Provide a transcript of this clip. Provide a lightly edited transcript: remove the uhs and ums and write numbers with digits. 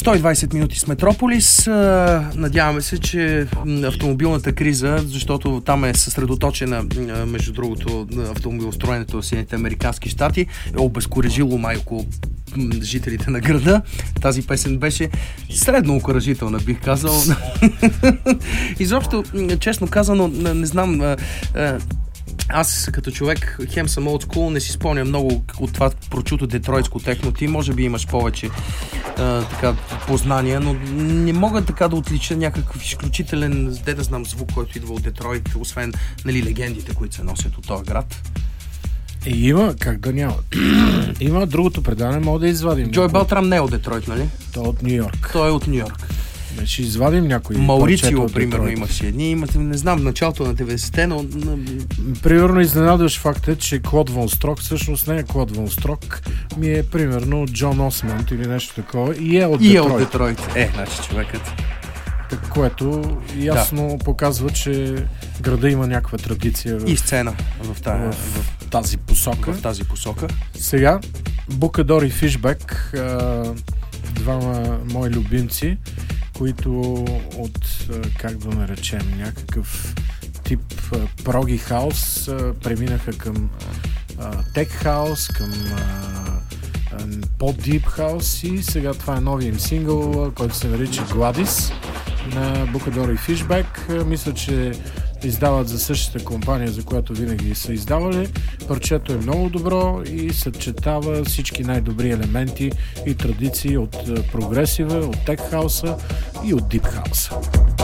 120 минути с Метрополис. Надяваме се, че автомобилната криза, защото там е съсредоточена, между другото, автомобилостроенето в Съединените американски щати, е обезкуражило майко жителите на града. Тази песен беше средно окуражителна, бих казал. Изобщо, честно казано, не знам... Аз като човек, хем съм old school, не си спомня много от това прочуто детройтско техно. Ти може би имаш повече така познания, но не мога така да отлича някакъв изключителен, да знам, звук, който идва от Детройт, освен, нали, легендите, които се носят от този град. Има, как да няма. Има другото предаване, мога да извадим. Джой Белтрам не е от Детройт, нали? Той е от Ню Йорк. Той е от Ню Йорк. Ще извадим някои. Маурицио, примерно, имаше едни. Не знам, началото на 90-те, но... Примерно изненадваш факта, че Клод Вон Строк всъщност не е Клод Вон Строк, ми е примерно Джон Осмонд или нещо такова и е от Детройт. И е от Детройт. Значи човекът. Което ясно показва, че града има някаква традиция и сцена в тази посока. В тази посока. Сега, Букадор и Фишбек, двама мои любимци, които от, как да наречем, някакъв тип проги хаус преминаха към тек хаус, към по-дип хаус и сега това е новия им сингъл, който се нарича Гладис на Букадор и Фишбек. Мисля, че издават за същата компания, за която винаги са издавали. Парчето е много добро и съчетава всички най-добри елементи и традиции от прогресива, от тек хауса и от дип хауса.